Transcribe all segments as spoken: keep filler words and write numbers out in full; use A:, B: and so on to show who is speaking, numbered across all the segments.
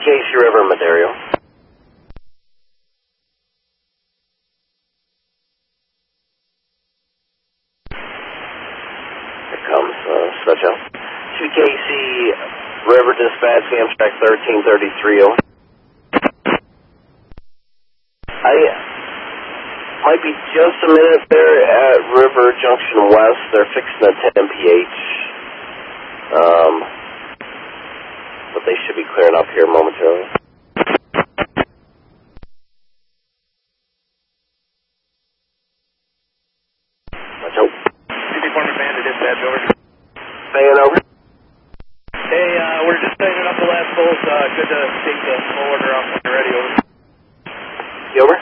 A: K C River, Madario. Here comes uh, Special. two K C River Dispatch, Amtrak thirteen thirty-three. Over. I might be just a minute there at River Junction West. They're fixing a ten M P H. Um, but they should be clearing up here momentarily. Let's hope.
B: Department Bandit, dispatch, over.
A: Saying over.
B: Hey, uh, we're just setting up the last bolt. Uh, good to take the full order off when you're ready, over.
A: You over?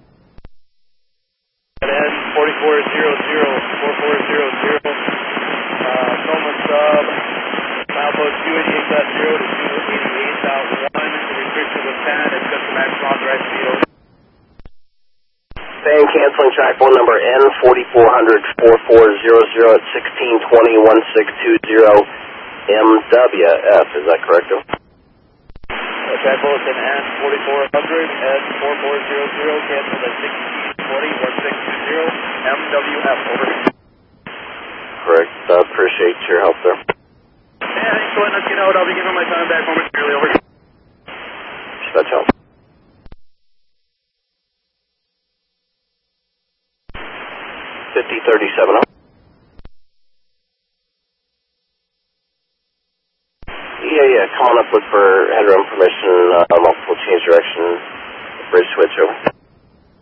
B: N forty-four zero zero, forty-four zero zero, uh, Coma sub, milepost two eighty-eight point zero to two eighty-eight point one, the restriction was ten, it's just the maximum authorized speed, over.
A: Saying canceling track phone number N forty-four hundred, forty-four zero zero at sixteen twenty, sixteen twenty M W F, is that correct?
B: Uh, track bulletin N forty-four hundred, N forty-four zero zero, canceled at sixteen twenty, sixteen twenty M W F, over.
A: Correct, I uh, appreciate your help there.
B: Yeah, thanks for letting us get out. I'll be giving my time back momentarily, over.
A: That's help. fifty thirty-seven.